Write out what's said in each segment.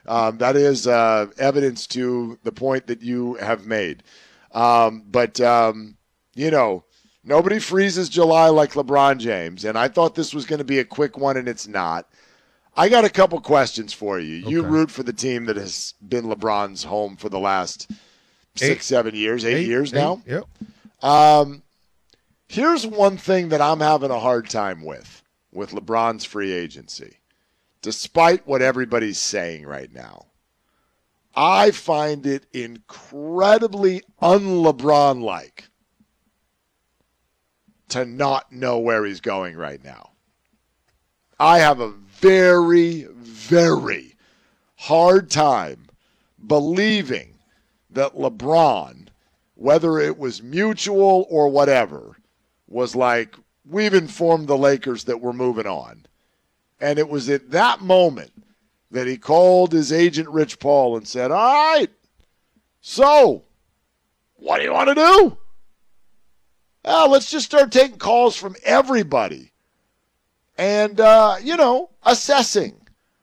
That is evidence to the point that you have made. But nobody freezes July like LeBron James, and I thought this was going to be a quick one, and it's not. I got a couple questions for you. You Okay. root for the team that has been LeBron's home for the last 6, 7 years, 8 years now. Yep. Here's one thing that I'm having a hard time with LeBron's free agency, despite what everybody's saying right now. I find it incredibly un-LeBron-like to not know where he's going right now. I have a very, very hard time believing that LeBron, whether it was mutual or whatever, was like, we've informed the Lakers that we're moving on. And it was at that moment that he called his agent, Rich Paul, and said, all right, so what do you want to do? Well, let's just start taking calls from everybody and, assessing.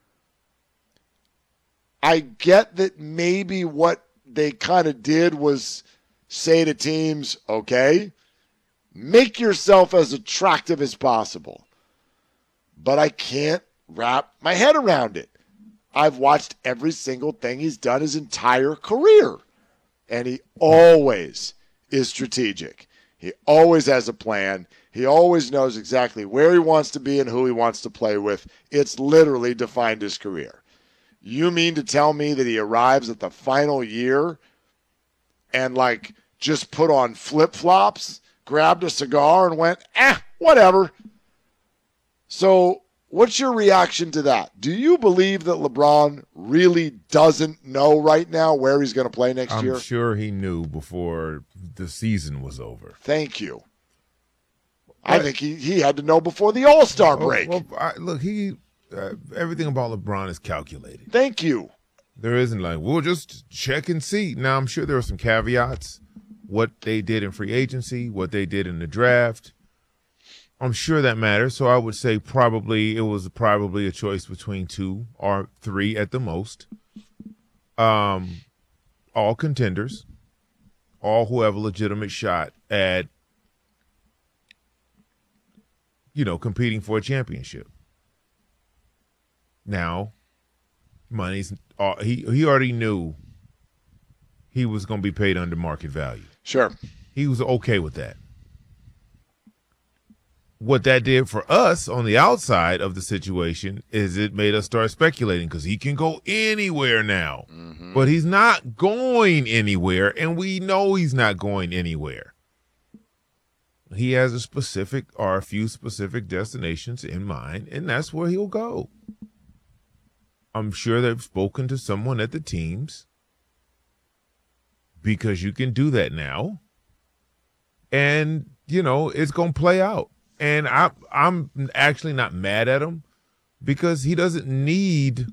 I get that maybe what they kind of did was say to teams, okay, make yourself as attractive as possible. But I can't wrap my head around it. I've watched every single thing he's done his entire career, and he always is strategic. He always has a plan. He always knows exactly where he wants to be and who he wants to play with. It's literally defined his career. You mean to tell me that he arrives at the final year and, just put on flip-flops, grabbed a cigar, and went, whatever. So what's your reaction to that? Do you believe that LeBron really doesn't know right now where he's going to play next year? I'm sure he knew before the season was over. Thank you. I think he had to know before the All-Star break. Look, everything about LeBron is calculated. Thank you. There isn't we'll just check and see. Now, I'm sure there are some caveats. What they did in free agency, what they did in the draft. I'm sure that matters. So I would say it was probably a choice between 2 or 3 at the most. All contenders, all who have a legitimate shot at, competing for a championship. Now, money's he already knew he was going to be paid under market value. Sure. He was okay with that. What that did for us on the outside of the situation is it made us start speculating because he can go anywhere now. Mm-hmm. But he's not going anywhere, and we know he's not going anywhere. He has a few specific destinations in mind, and that's where he'll go. I'm sure they've spoken to someone at the teams because you can do that now. And, it's going to play out. And I'm actually not mad at him because he doesn't need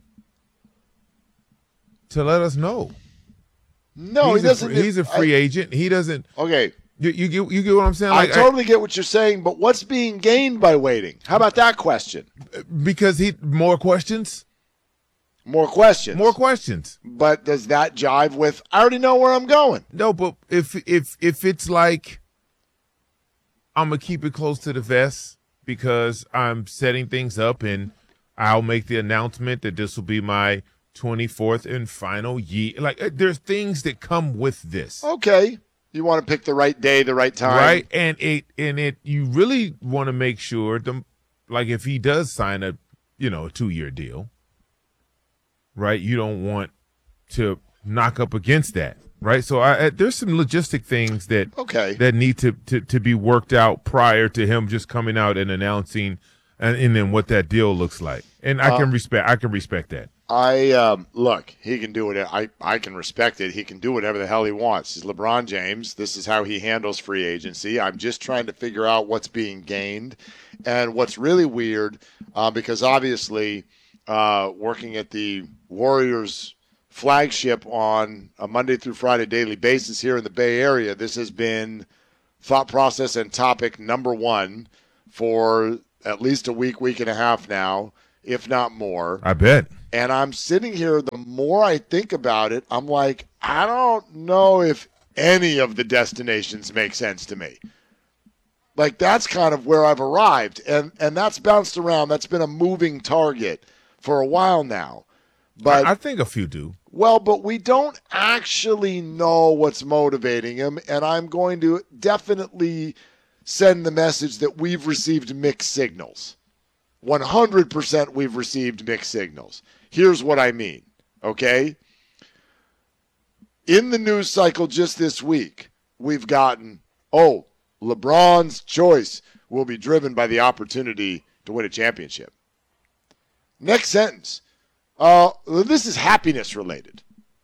to let us know. No, he doesn't. He's a free agent. He doesn't. Okay. You get what I'm saying? I totally get what you're saying, but what's being gained by waiting? How about that question? Because more questions. More questions. More questions. But does that jive with, I already know where I'm going? No, but if it's like, I'm going to keep it close to the vest because I'm setting things up and I'll make the announcement that this will be my 24th and final year. There's things that come with this. Okay. You want to pick the right day, the right time. Right. And you really want to make sure if he does sign a 2-year deal, right? You don't want to knock up against that. Right, so there's some logistic things that need to be worked out prior to him just coming out and announcing, and then what that deal looks like. And I can respect that. Look, he can do it. I can respect it. He can do whatever the hell he wants. He's LeBron James. This is how he handles free agency. I'm just trying to figure out what's being gained, and what's really weird, because obviously, working at the Warriors flagship on a Monday through Friday daily basis here in the Bay Area, this has been thought process and topic number 1 for at least a week and a half now, if not more. I bet. And I'm sitting here, the more I think about it, I'm like, I don't know if any of the destinations make sense to me. Like, that's kind of where I've arrived. And that's bounced around. That's been a moving target for a while now. But I think a few do. Well, but we don't actually know what's motivating him. And I'm going to definitely send the message that we've received mixed signals. 100% we've received mixed signals. Here's what I mean, okay? In the news cycle just this week, we've gotten, LeBron's choice will be driven by the opportunity to win a championship. Next sentence, this is happiness related.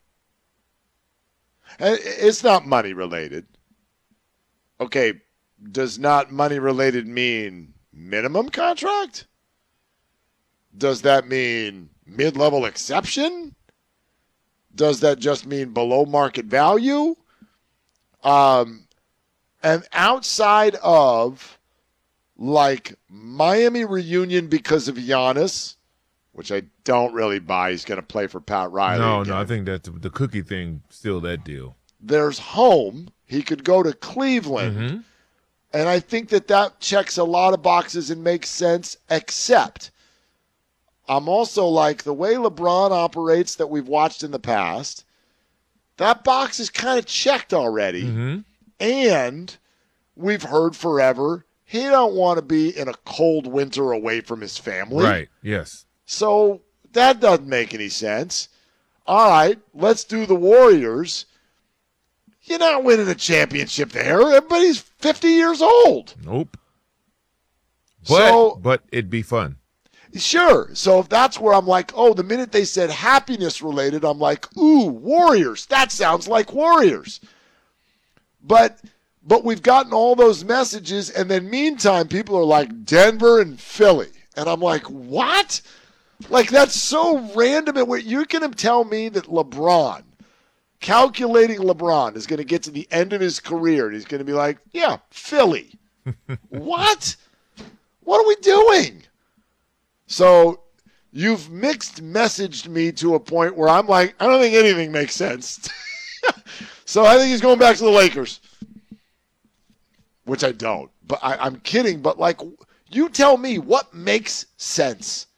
It's not money related. Okay, does not money related mean minimum contract? Does that mean mid-level exception? Does that just mean below market value? And outside of, like, Miami reunion because of Giannis, which I don't really buy. He's going to play for Pat Riley. No, I think that the cookie thing still that deal. There's home. He could go to Cleveland. Mm-hmm. And I think that checks a lot of boxes and makes sense, except I'm also like the way LeBron operates that we've watched in the past, that box is kind of checked already. Mm-hmm. And we've heard forever he don't want to be in a cold winter away from his family. Right, yes. So that doesn't make any sense. All right, let's do the Warriors. You're not winning a championship there. Everybody's 50 years old. Nope. But it'd be fun. Sure. So if that's where I'm like, the minute they said happiness related, I'm like, ooh, Warriors. That sounds like Warriors. But we've gotten all those messages, and then meantime, people are like Denver and Philly. And I'm like, what? Like, that's so random. And you're going to tell me that LeBron, calculating LeBron, is going to get to the end of his career, and he's going to be like, yeah, Philly. What? What are we doing? So you've mixed messaged me to a point where I'm like, I don't think anything makes sense. So I think he's going back to the Lakers, which I don't. But I'm kidding. But, like, you tell me what makes sense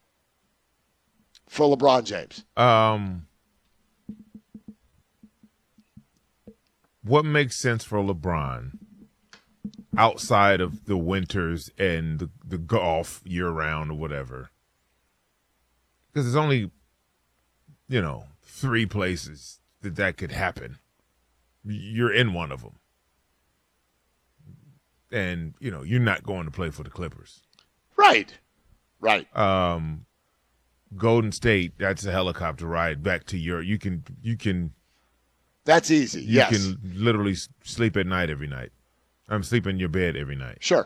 for LeBron James. What makes sense for LeBron outside of the winters and the golf year-round or whatever? Because there's only, 3 places that could happen. You're in one of them. And, you're not going to play for the Clippers. Right. Golden State, that's a helicopter ride back to you can. That's easy, yes. You can literally sleep at night every night. Sleep in your bed every night. Sure.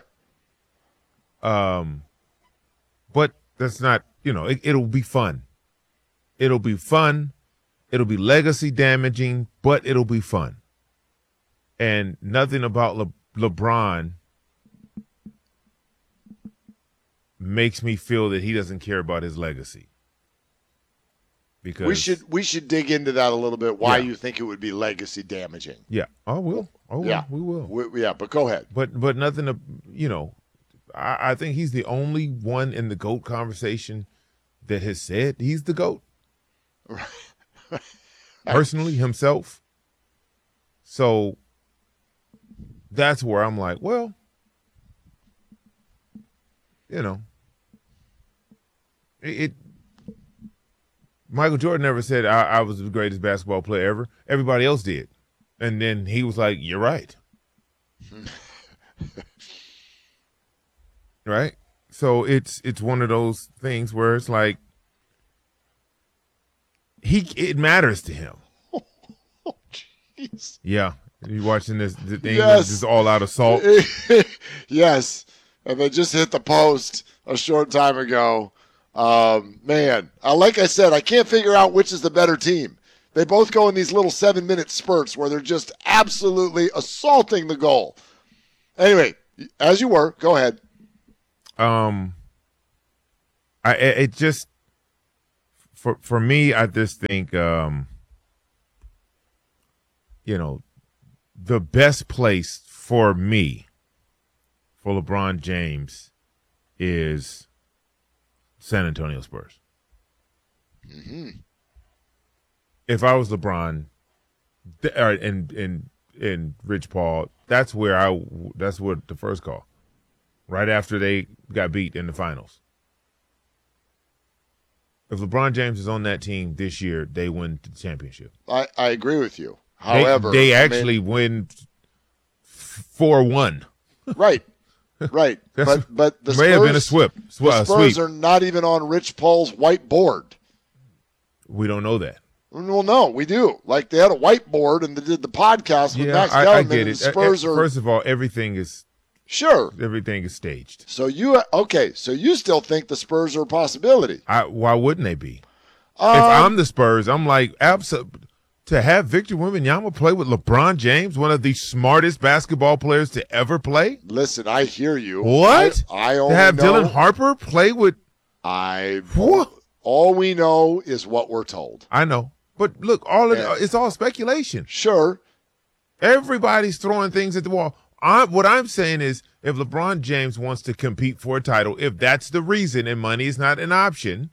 But that's not, it'll be fun. It'll be fun. It'll be legacy damaging, but it'll be fun. And nothing about LeBron makes me feel that he doesn't care about his legacy. Because we should dig into that a little bit. Why you think it would be legacy damaging? Yeah. Oh, we'll. Yeah, we will. But go ahead. But nothing. I think he's the only one in the GOAT conversation that has said he's the GOAT. Personally, himself. So that's where I'm like, well, it. Michael Jordan never said I was the greatest basketball player ever. Everybody else did. And then he was like, you're right. Right? So it's one of those things where it's like it matters to him. Oh, jeez. Yeah. You watching this the thing Yes. is all out of salt. Yes. And they just hit the post a short time ago. Man, like I said, I can't figure out which is the better team. They both go in these little 7-minute spurts where they're just absolutely assaulting the goal. Anyway, as you were, go ahead. for me, I just think the best place for me for LeBron James is San Antonio Spurs. Mm-hmm. If I was LeBron and Rich Paul, that's what the first call. Right after they got beat in the finals. If LeBron James is on that team this year, they win the championship. I agree with you. However, they actually win 4-1. Right. But the may have been a sweep. The Spurs are not even on Rich Paul's whiteboard. We don't know that. Well, no, we do. Like they had a whiteboard and they did the podcast with Max Kellerman. I get it. The Spurs are first of all, everything is staged. So you still think the Spurs are a possibility? Why wouldn't they be? If I'm the Spurs, I'm like, to have Victor Wembanyama play with LeBron James, one of the smartest basketball players to ever play. Listen, I hear you. What? I only to have know, Dylan Harper play with. All we know is what we're told. I know, but look, it's all speculation. Sure, everybody's throwing things at the wall. What I'm saying is, if LeBron James wants to compete for a title, if that's the reason and money is not an option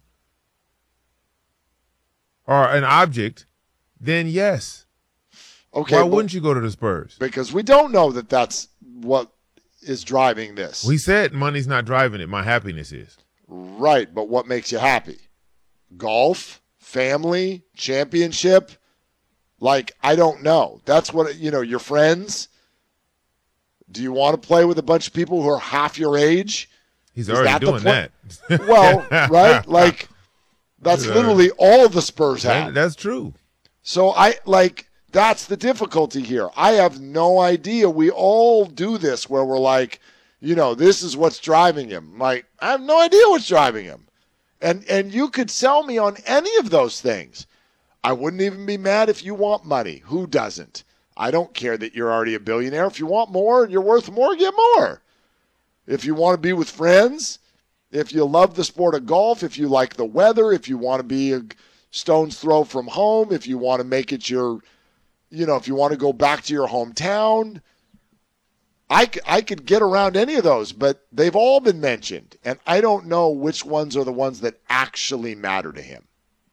or an object, then yes. Okay. Why wouldn't you go to the Spurs? Because we don't know that that's what is driving this. We said money's not driving it. My happiness is. Right, but what makes you happy? Golf, family, championship? Like, I don't know. That's what, your friends. Do you want to play with a bunch of people who are half your age? He's already doing that. Well, right? Like, that's literally all the Spurs have. That's true. So that's the difficulty here. I have no idea. We all do this where we're like, this is what's driving him. Like, I have no idea what's driving him. And you could sell me on any of those things. I wouldn't even be mad if you want money. Who doesn't? I don't care that you're already a billionaire. If you want more and you're worth more, get more. If you want to be with friends, if you love the sport of golf, if you like the weather, if you want to be a stone's throw from home, if you want to make it your, if you want to go back to your hometown, I could get around any of those, but they've all been mentioned, and I don't know which ones are the ones that actually matter to him.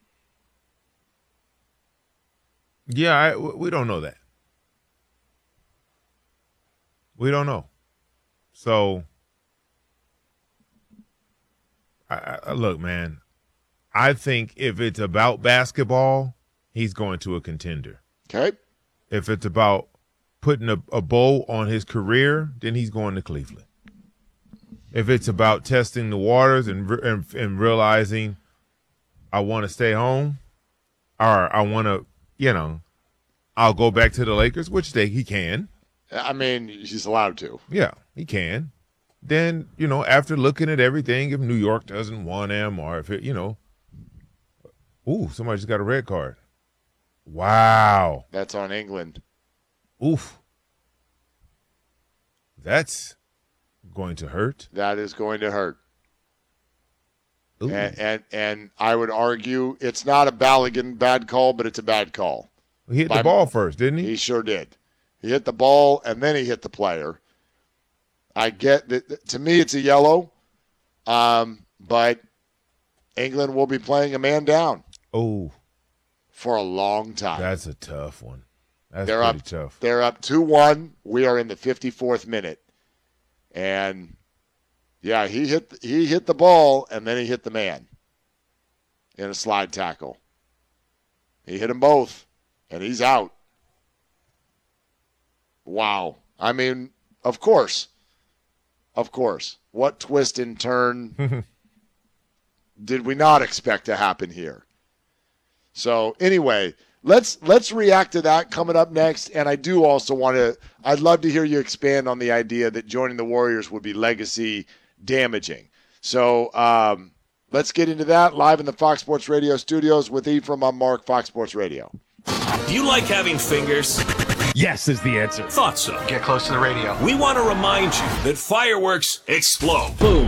Yeah, we don't know that. We don't know. So, look, man, I think if it's about basketball, he's going to a contender. Okay. If it's about putting a bow on his career, then he's going to Cleveland. If it's about testing the waters and realizing I want to stay home, or I want to, I'll go back to the Lakers, which he can. I mean, he's allowed to. Yeah, he can. Then, after looking at everything, if New York doesn't want him, or if it, somebody just got a red card. Wow. That's on England. Oof. That's going to hurt. That is going to hurt. Ooh. And I would argue it's not a Balogun bad call, but it's a bad call. He hit the ball first, didn't he? He sure did. He hit the ball, and then he hit the player. I get that. To me, it's a yellow, but England will be playing a man down. Oh. For a long time. That's a tough one. That's pretty tough. They're up 2-1. We are in the 54th minute. And, yeah, he hit the ball, and then he hit the man in a slide tackle. He hit them both, and he's out. Wow. I mean, of course. Of course. What twist and turn did we not expect to happen here? So, anyway, let's react to that coming up next. And I do also I'd love to hear you expand on the idea that joining the Warriors would be legacy damaging. So, let's get into that live in the Fox Sports Radio studios with Ephraim. I'm Mark, Fox Sports Radio. Do you like having fingers? Yes is the answer. Thought so. Get close to the radio. We want to remind you that fireworks explode. Boom.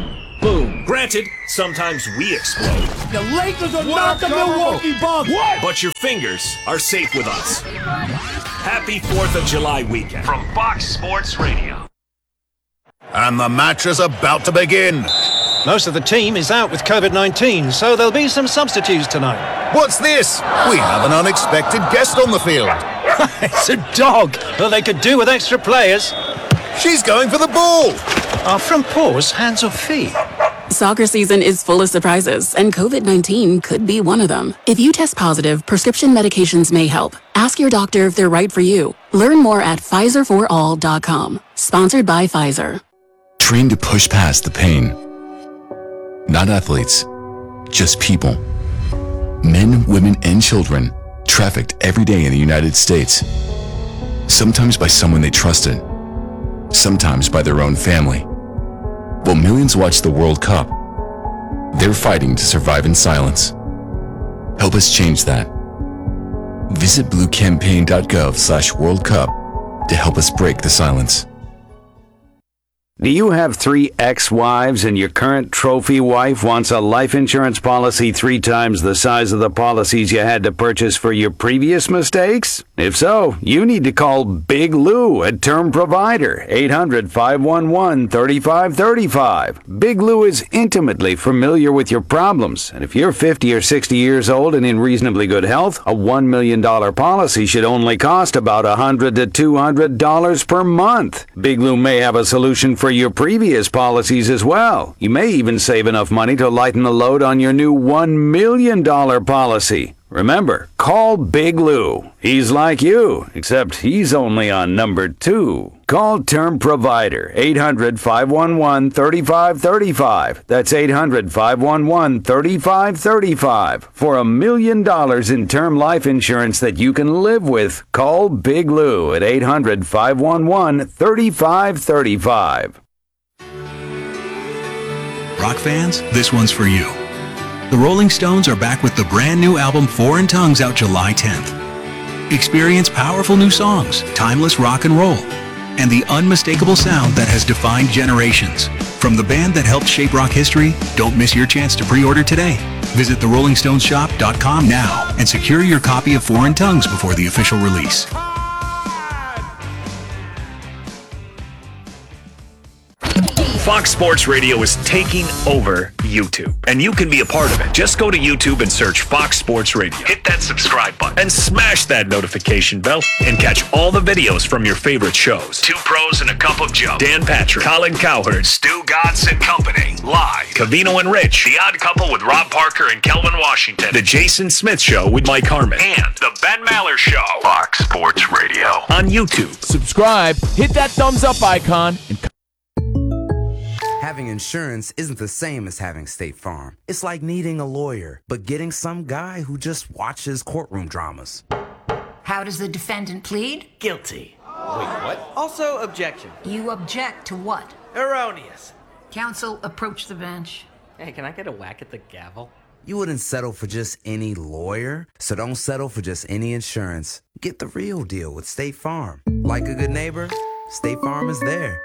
Boom. Granted, sometimes we explode. The Lakers are not the Milwaukee Bucks. What? But your fingers are safe with us. Happy 4th of July weekend from Fox Sports Radio. And the match is about to begin. Most of the team is out with COVID-19, so there'll be some substitutes tonight. What's this? We have an unexpected guest on the field. It's a dog. Well, they could do with extra players. She's going for the ball. Are front paws hands or feet? Soccer season is full of surprises, and COVID-19 could be one of them. If you test positive, prescription medications may help. Ask your doctor if they're right for you. Learn more at PfizerForAll.com. Sponsored by Pfizer. Trained to push past the pain. Not athletes, just people. Men, women, and children trafficked every day in the United States. Sometimes by someone they trusted. Sometimes by their own family. While millions watch the World Cup, they're fighting to survive in silence. Help us change that. Visit bluecampaign.gov/World Cup to help us break the silence. Do you have 3 ex-wives and your current trophy wife wants a life insurance policy 3 times the size of the policies you had to purchase for your previous mistakes? If so, you need to call Big Lou at Term Provider, 800-511-3535. Big Lou is intimately familiar with your problems, and if you're 50 or 60 years old and in reasonably good health, a $1 million policy should only cost about $100 to $200 per month. Big Lou may have a solution for your previous policies as well. You may even save enough money to lighten the load on your new $1 million policy. Remember, call Big Lou. He's like you, except he's only on number 2. Call Term Provider, 800-511-3535. That's 800-511-3535. For $1 million in term life insurance that you can live with, call Big Lou at 800-511-3535. Rock fans, this one's for you. The Rolling Stones are back with the brand new album Foreign Tongues out July 10th. Experience powerful new songs, timeless rock and roll, and the unmistakable sound that has defined generations. From the band that helped shape rock history, don't miss your chance to pre-order today. Visit therollingstonesshop.com now and secure your copy of Foreign Tongues before the official release. Fox Sports Radio is taking over YouTube, and you can be a part of it. Just go to YouTube and search Fox Sports Radio. Hit that subscribe button and smash that notification bell and catch all the videos from your favorite shows. 2 Pros and a Cup of Joe, Dan Patrick, Colin Cowherd, Stu Godson and Company, Live, Covino and Rich, The Odd Couple with Rob Parker and Kelvin Washington, The Jason Smith Show with Mike Harmon, and The Ben Maller Show. Fox Sports Radio on YouTube. Subscribe, hit that thumbs up icon, and Having insurance isn't the same as having State Farm. It's like needing a lawyer, but getting some guy who just watches courtroom dramas. How does the defendant plead? Guilty. Wait, what? Also, objection. You object to what? Erroneous. Counsel, approach the bench. Hey, can I get a whack at the gavel? You wouldn't settle for just any lawyer, so don't settle for just any insurance. Get the real deal with State Farm. Like a good neighbor, State Farm is there.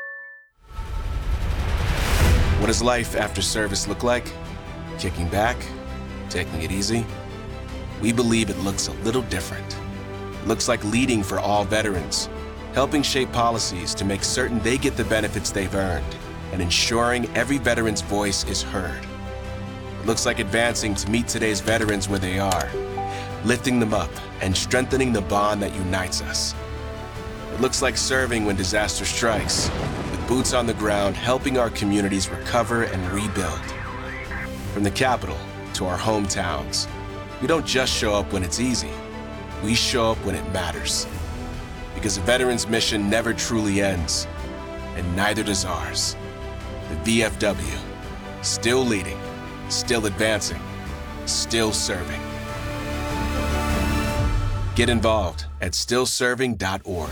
What does life after service look like? Kicking back? Taking it easy? We believe it looks a little different. It looks like leading for all veterans, helping shape policies to make certain they get the benefits they've earned, and ensuring every veteran's voice is heard. It looks like advancing to meet today's veterans where they are, lifting them up and strengthening the bond that unites us. It looks like serving when disaster strikes, with boots on the ground helping our communities recover and rebuild. From the capital to our hometowns, we don't just show up when it's easy, we show up when it matters. Because a veteran's mission never truly ends, and neither does ours. The VFW, still leading, still advancing, still serving. Get involved at stillserving.org.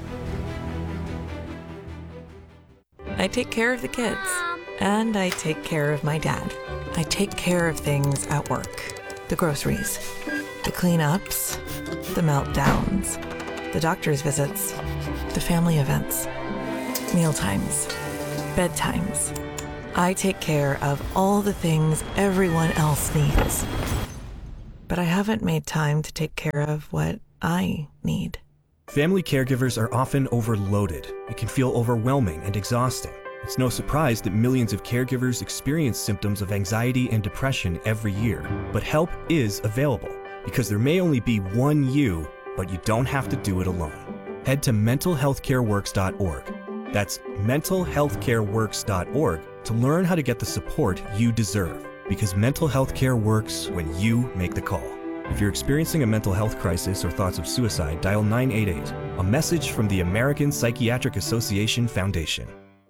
I take care of the kids, and I take care of my dad. I take care of things at work. The groceries, the cleanups, the meltdowns, the doctor's visits, the family events, meal times, bedtimes, I take care of all the things everyone else needs. But I haven't made time to take care of what I need. Family caregivers are often overloaded. It can feel overwhelming and exhausting. It's no surprise that millions of caregivers experience symptoms of anxiety and depression every year. But help is available, because there may only be one you, but you don't have to do it alone. Head to mentalhealthcareworks.org. That's mentalhealthcareworks.org to learn how to get the support you deserve, because mental health care works when you make the call. If you're experiencing a mental health crisis or thoughts of suicide, dial 988, a message from the American Psychiatric Association Foundation.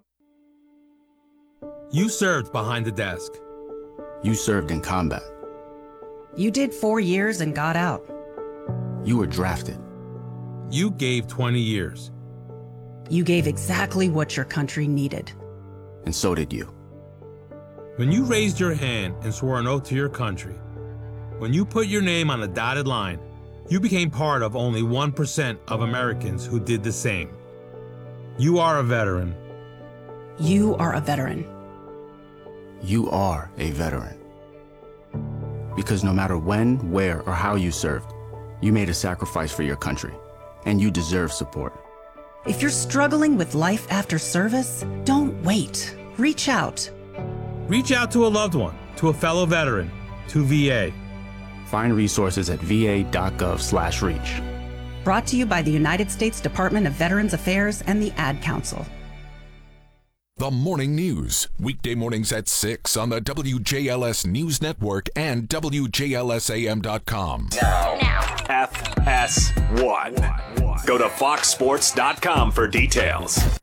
You served behind the desk. You served in combat. You did 4 years and got out. You were drafted. You gave 20 years. You gave exactly what your country needed. And so did you. When you raised your hand and swore an oath to your country, when you put your name on a dotted line, you became part of only 1% of Americans who did the same. You are a veteran. You are a veteran. You are a veteran. Because no matter when, where, or how you served, you made a sacrifice for your country, and you deserve support. If you're struggling with life after service, don't wait. Reach out. Reach out to a loved one, to a fellow veteran, to VA. Find resources at va.gov/reach. Brought to you by the United States Department of Veterans Affairs and the Ad Council. The Morning News, weekday mornings at 6 on the WJLS News Network and WJLSAM.com. Now. FS1. Go to foxsports.com for details.